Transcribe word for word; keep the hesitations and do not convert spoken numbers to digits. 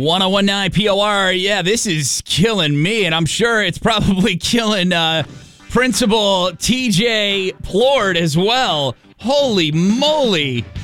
ten nineteen P O R. Yeah, this is killing me, and I'm sure it's probably killing uh, Principal T J Plord as well. Holy moly.